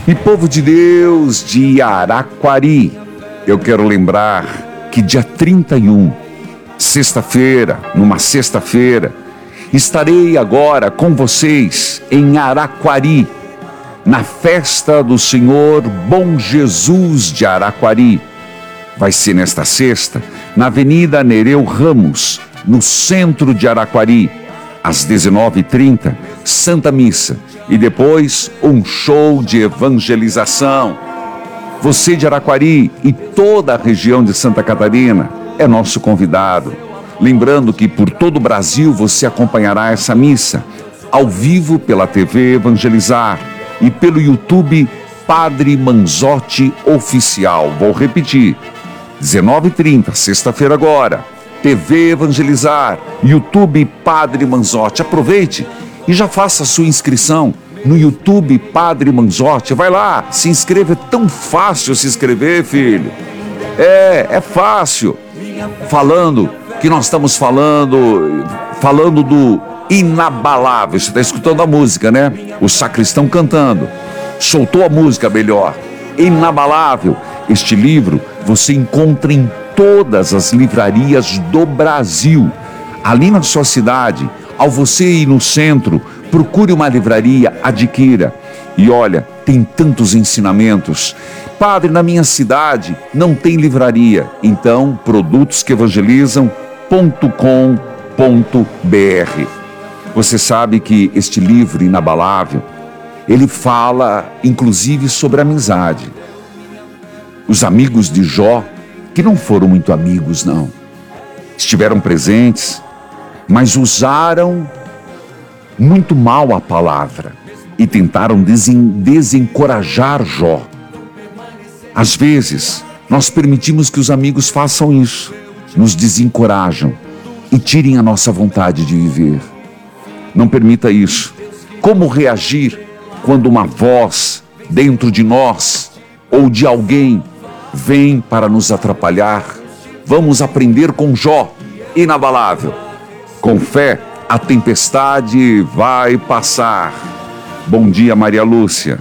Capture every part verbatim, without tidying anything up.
E povo de Deus de Araquari, eu quero lembrar que dia trinta e um, sexta-feira, numa sexta-feira, estarei agora com vocês em Araquari, na festa do Senhor Bom Jesus de Araquari. Vai ser nesta sexta, na Avenida Nereu Ramos, no centro de Araquari, às dezenove e trinta, Santa Missa e depois um show de evangelização. Você de Araquari e toda a região de Santa Catarina é nosso convidado. Lembrando que por todo o Brasil você acompanhará essa missa, ao vivo pela T V Evangelizar e pelo YouTube Padre Manzotti Oficial. Vou repetir, dezenove e trinta, sexta-feira agora, T V Evangelizar, YouTube Padre Manzotti. Aproveite e já faça a sua inscrição no YouTube Padre Manzotti. Vai lá, se inscreva, é tão fácil se inscrever, filho. É, é fácil. Falando que nós estamos falando, falando do inabalável. Você está escutando a música, né? O sacristão cantando. Soltou a música melhor. Inabalável. Este livro você encontra em todas as livrarias do Brasil. Ali na sua cidade, ao você ir no centro, procure uma livraria, adquira. E olha, tem tantos ensinamentos. Padre, na minha cidade não tem livraria. Então, produtos que evangelizam ponto com ponto br. Você sabe que este livro inabalável, ele fala inclusive sobre amizade. Os amigos de Jó, que não foram muito amigos, não. Estiveram presentes, mas usaram muito mal a palavra e tentaram desen- desencorajar Jó. Às vezes, nós permitimos que os amigos façam isso, nos desencorajam e tirem a nossa vontade de viver. Não permita isso. Como reagir quando uma voz dentro de nós ou de alguém vem para nos atrapalhar? Vamos aprender com Jó, inabalável. Com fé, a tempestade vai passar. Bom dia, Maria Lúcia.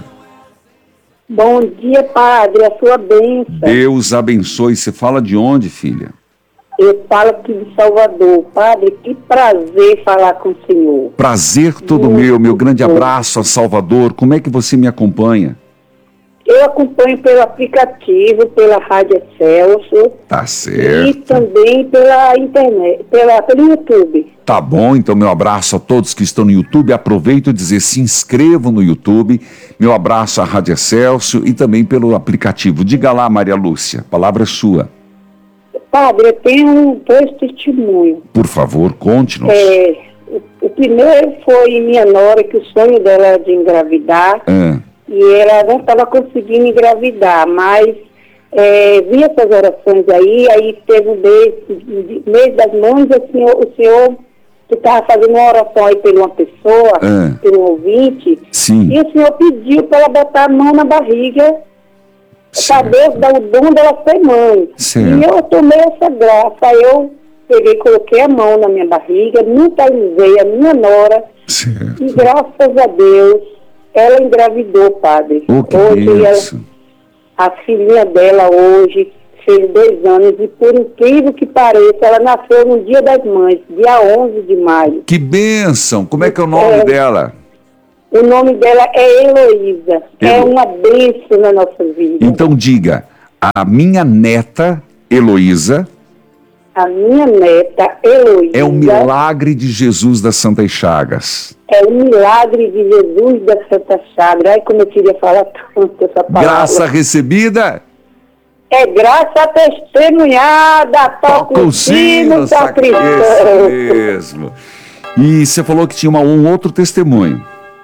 Bom dia, Padre, a sua bênção. Deus abençoe. Você fala de onde, filha? Eu falo aqui de Salvador. Padre, que prazer falar com o senhor. Prazer todo Muito meu. Meu grande bom. abraço a Salvador. Como é que você me acompanha? Eu acompanho pelo aplicativo, pela Rádio Excelsior. Tá E certo. também pela internet, pela, pelo YouTube. Tá bom, então meu abraço a todos que estão no YouTube. Aproveito e dizer, se inscrevam no YouTube. Meu abraço à Rádio Excelsior e também pelo aplicativo. Diga lá, Maria Lúcia, a palavra é sua. Padre, eu tenho dois testemunhos. Por favor, conte-nos. É, o, o primeiro foi minha nora, que o sonho dela era de engravidar. Ah, E ela não estava conseguindo engravidar, mas é, vi essas orações aí, aí teve um mês, mês das mães, o senhor, o senhor que estava fazendo uma oração aí por uma pessoa, Ah. por um ouvinte, sim. e o senhor pediu para ela botar a mão na barriga, para Certo. Deus dar o dom dela ser mãe. Certo. E eu tomei essa graça, aí eu peguei, coloquei a mão na minha barriga, mentalizei a minha nora, Certo. e graças a Deus, ela engravidou, Padre. Oh, que hoje ela, bênção. a filhinha dela hoje fez dois anos e, por incrível que pareça, ela nasceu no Dia das Mães, dia onze de maio. Que bênção. Como é que é o nome É. dela? O nome dela é Heloísa. É Elo- uma bênção na nossa vida. Então diga, a minha neta, Heloísa, A minha neta, Heloísa, é o milagre de Jesus das Santas Chagas. é o milagre de Jesus da Santa Chaga. Ai, como eu queria falar tanto essa palavra. Graça recebida, É graça testemunhada, toca o sino, sac- sacristão. Esse mesmo. E você falou que tinha uma- um outro testemunho.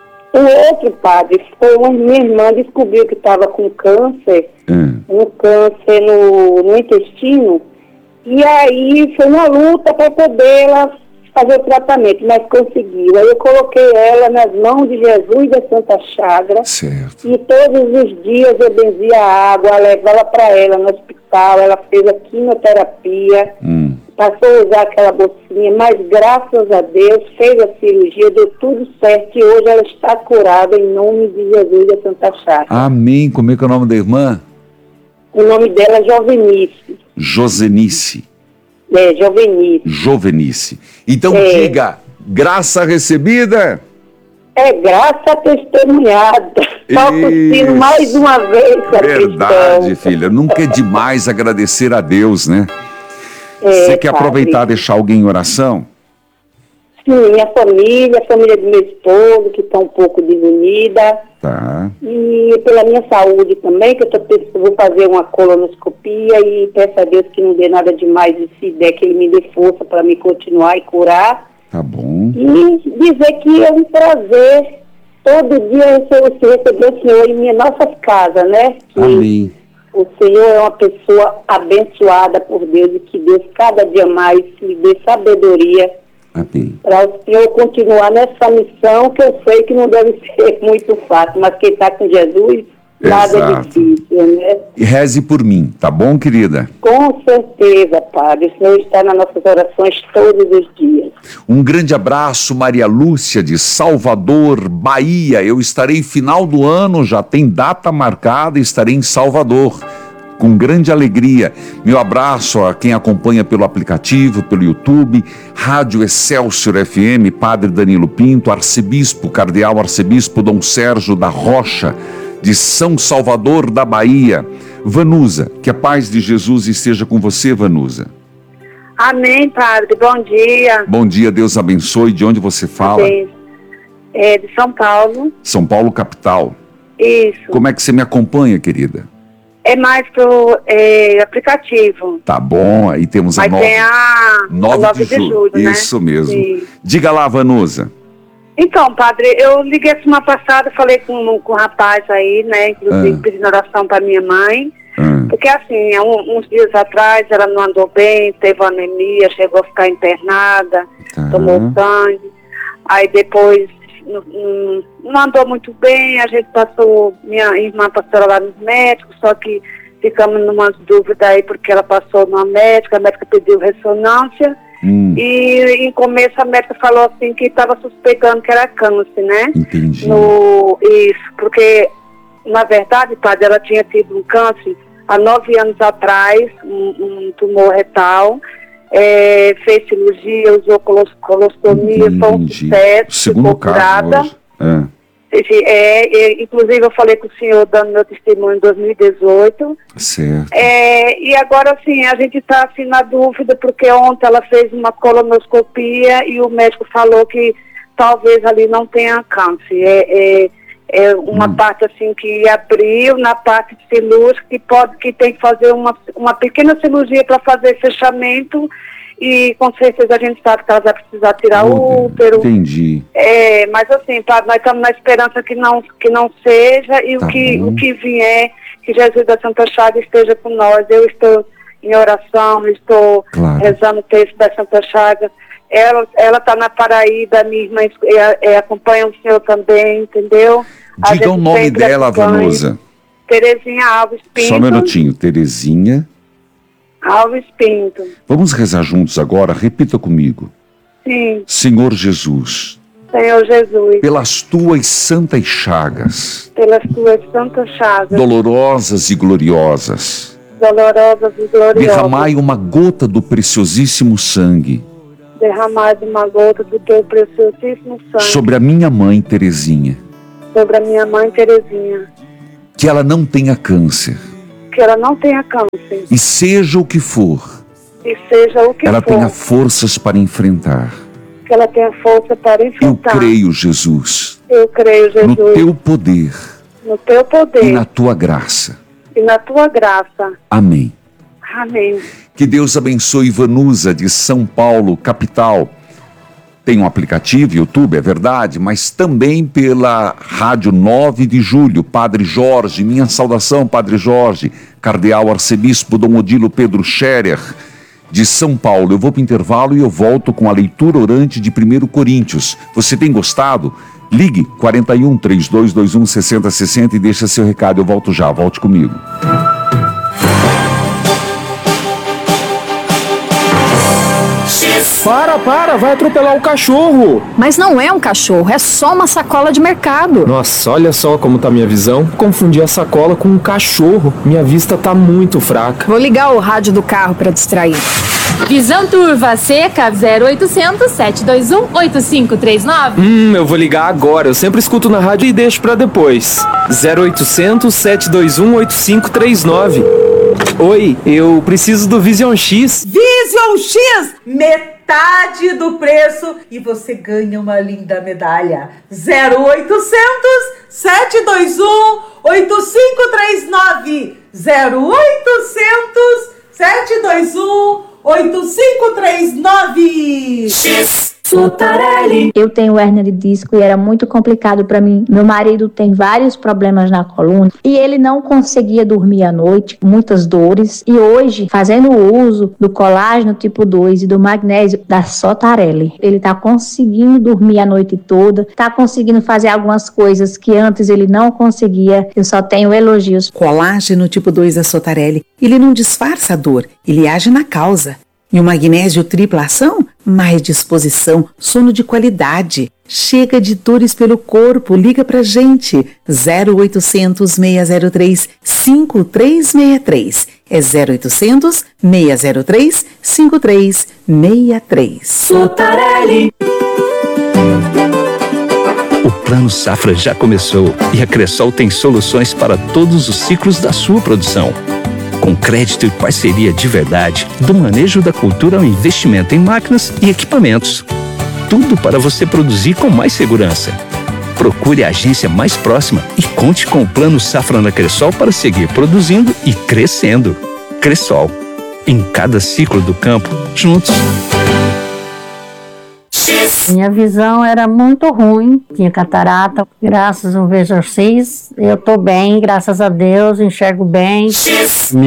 O outro, Padre, foi uma minha irmã descobriu que estava com câncer, Hum. um câncer no, no intestino, e aí foi uma luta para poder ela fazer o tratamento, mas conseguiu. Aí eu coloquei ela nas mãos de Jesus da Santa Chaga, Certo. e todos os dias eu benzia a água, levava para ela no hospital, ela fez a quimioterapia, Hum. passou a usar aquela bolsinha, mas graças a Deus fez a cirurgia, deu tudo certo e hoje ela está curada em nome de Jesus da Santa Chácara. Amém. Como é que é o nome da irmã? O nome dela é Jovenice. Josenice. É, Jovenice. Jovenice. Então É. diga, graça recebida. É graça testemunhada. Toca o sino Isso. mais uma vez. a Verdade, questão. filha. Nunca é demais agradecer a Deus, né? É, Você quer padre. aproveitar e deixar alguém em oração? Sim, minha família, a família do meu esposo, que está um pouco desunida. Tá. E pela minha saúde também, que eu tô pensando, vou fazer uma colonoscopia e peço a Deus que não dê nada demais e se der que Ele me dê força para me continuar e curar. Tá bom. E dizer que é um prazer todo dia eu receber o Senhor em minhas nossas casas, né? Que Amém. o Senhor é uma pessoa abençoada por Deus e que Deus cada dia mais lhe dê sabedoria Amém. para o Senhor continuar nessa missão que eu sei que não deve ser muito fácil, mas quem está com Jesus, nada é Exato. difícil, né? E reze por mim, tá bom, querida? Com certeza, Padre, o Senhor está nas nossas orações todos os dias. Um grande abraço, Maria Lúcia, de Salvador, Bahia. Eu estarei final do ano, já tem data marcada, estarei em Salvador. Com grande alegria. Meu abraço a quem acompanha pelo aplicativo, pelo YouTube, Rádio Excelsior F M, Padre Danilo Pinto, Arcebispo, Cardeal Arcebispo Dom Sérgio da Rocha, de São Salvador da Bahia. Vanusa, que a paz de Jesus esteja com você, Vanusa. Amém, Padre, bom dia. Bom dia, Deus abençoe. De onde você fala? Amém. É de São Paulo. São Paulo, capital. Isso. Como é que você me acompanha, querida? É mais pro é, aplicativo. Tá bom, aí temos a Mas nove, tem a nove nove de julho. né? Isso mesmo. Sim. Diga lá, Vanusa. Então, Padre, eu liguei semana passada, falei com, com o rapaz aí, né? Inclusive Ah. pedindo oração para minha mãe. Ah, Porque assim, há um- uns dias atrás ela não andou bem, teve anemia, chegou a ficar internada, tá. tomou sangue. Aí depois não, não- não andou muito bem, a gente passou, minha irmã passou lá nos médicos, só que ficamos numa dúvida aí porque ela passou numa médica, a médica pediu ressonância Hum, e em começo a médica falou assim que estava suspeitando que era câncer, né? entendi. No, isso, porque na verdade, Padre, ela tinha tido um câncer há nove anos atrás, um, um tumor retal, é, fez cirurgia, usou colos- colostomia, foi um Entendi. sucesso, Segundo ficou caso curada. hoje. Ah, Esse- É, é, inclusive eu falei com o senhor dando meu testemunho em dois mil e dezoito. certo. É, e agora, assim, a gente está assim, na dúvida, porque ontem ela fez uma colonoscopia e o médico falou que talvez ali não tenha câncer. É, é, é uma Hum. parte, assim, que abriu na parte cirúrgica, que, pode, que tem que fazer uma, uma pequena cirurgia para fazer fechamento e, com certeza, a gente sabe que ela vai precisar tirar o útero. Entendi. É, mas assim, Padre, nós estamos na esperança que não, que não seja e Tá o, que, bom. o que vier, que Jesus da Santa Chaga esteja com nós. Eu estou em oração, estou Claro. rezando o texto da Santa Chaga. Ela ela está na Paraíba, minha irmã é, é, acompanha o senhor também, entendeu? A Diga o gente nome sempre dela, acompanha. Vanusa. Terezinha Alves Pinto. Só um minutinho. Terezinha. Alves Pinto. Vamos rezar juntos agora? Repita comigo. Sim, Senhor Jesus, Senhor Jesus, pelas tuas santas chagas, pelas tuas santas chagas, dolorosas e gloriosas, dolorosas e gloriosas. derramai uma gota do preciosíssimo sangue derramado uma gota do teu preciosíssimo sangue sobre a minha mãe Terezinha, sobre a minha mãe Terezinha, que ela não tenha câncer, que ela não tenha câncer e seja o que for, e seja o que ela for, tenha forças para enfrentar. que ela tenha força para Eu enfrentar. creio, Jesus, Eu creio, no Jesus, teu poder no teu poder e na tua graça. e na tua graça. Amém. Amém. Que Deus abençoe Vanusa, de São Paulo, capital. Tem um aplicativo, YouTube, é verdade, mas também pela Rádio nove de julho, Padre Jorge, minha saudação, Padre Jorge, Cardeal Arcebispo Dom Odilo Pedro Scherer, de São Paulo. Eu vou para o intervalo e eu volto com a leitura orante de primeiro Coríntios. Você tem gostado? Ligue quarenta e um, trinta e dois vinte e um, sessenta sessenta e deixa seu recado. Eu volto já, volte comigo. Para, para, vai atropelar o cachorro. Mas não é um cachorro, é só uma sacola de mercado. Nossa, olha só como tá minha visão. Confundi a sacola com um cachorro. Minha vista tá muito fraca. Vou ligar o rádio do carro para distrair. Visão turva seca zero oitocentos, sete dois um, oito cinco três nove. Hum, eu vou ligar agora. Eu sempre escuto na rádio e deixo pra depois. zero oitocentos, sete dois um, oito cinco três nove. Oi, eu preciso do Vision X. Vision X, metade do preço e você ganha uma linda medalha. zero oitocentos, sete dois um, oito cinco três nove. zero oitocentos, sete dois um, oito cinco três nove. X Sotarelli. Eu tenho hérnia de disco e era muito complicado para mim. Meu marido tem vários problemas na coluna e ele não conseguia dormir à noite, muitas dores. E hoje, fazendo o uso do colágeno tipo dois e do magnésio da Sotarelli, ele tá conseguindo dormir a noite toda, tá conseguindo fazer algumas coisas que antes ele não conseguia. Eu só tenho elogios. Colágeno tipo dois da Sotarelli, ele não disfarça a dor, ele age na causa. E o magnésio tripla ação? Mais disposição, sono de qualidade. Chega de dores pelo corpo, liga pra gente. zero oitocentos, seis zero três, cinco três seis três. É zero oitocentos, seis zero três, cinco três seis três. Sotarelli. O Plano Safra já começou e a Cressol tem soluções para todos os ciclos da sua produção. Com crédito e parceria de verdade, do manejo da cultura ao investimento em máquinas e equipamentos. Tudo para você produzir com mais segurança. Procure a agência mais próxima e conte com o Plano Safra na Cressol para seguir produzindo e crescendo. Cressol, em cada ciclo do campo, juntos. Minha visão era muito ruim, tinha catarata. Graças ao Vision X, eu tô bem, graças a Deus, enxergo bem.